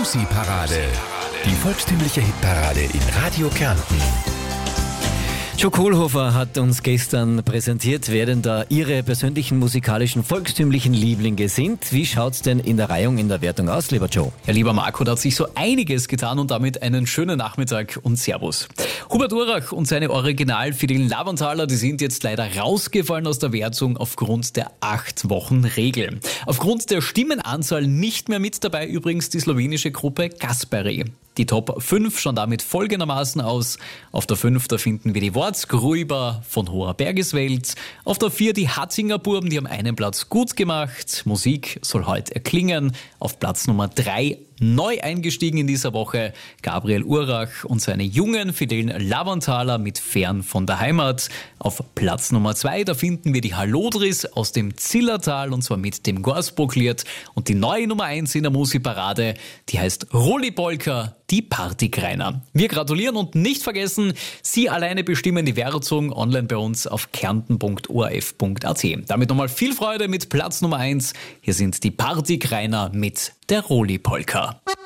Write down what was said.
Musi-Parade. Die volkstümliche Hitparade in Radio Kärnten. Joe Kohlhofer hat uns gestern präsentiert, wer denn da ihre persönlichen musikalischen volkstümlichen Lieblinge sind. Wie schaut's denn in der Reihung, in der Wertung aus, lieber Joe? Ja, lieber Marco, da hat sich so einiges getan und damit einen schönen Nachmittag und Servus. Hubert Urach und seine Originalfideln Lavanthaler, die sind jetzt leider rausgefallen aus der Wertung aufgrund der 8-Wochen-Regel. Aufgrund der Stimmenanzahl nicht mehr mit dabei übrigens die slowenische Gruppe Gasperi. Die Top 5 schauen damit folgendermaßen aus. Auf der 5, da finden wir die Wortsgruber von Hoher Bergeswelt. Auf der 4 die Hatzinger Buben, die haben einen Platz gut gemacht. Musik soll heute erklingen. Auf Platz Nummer 3 neu eingestiegen in dieser Woche Gabriel Urach und seine jungen fidelen Lavanthaler mit Fern von der Heimat. Auf Platz Nummer 2, da finden wir die Hallodris aus dem Zillertal und zwar mit dem Gorsburglied. Und die neue Nummer 1 in der Musikparade, die heißt Rolli Polka, die Partykreiner. Wir gratulieren und nicht vergessen, Sie alleine bestimmen die Wertung online bei uns auf kärnten.orf.at. Damit nochmal viel Freude mit Platz Nummer 1. Hier sind die Partykreiner mit der Rolli Polka.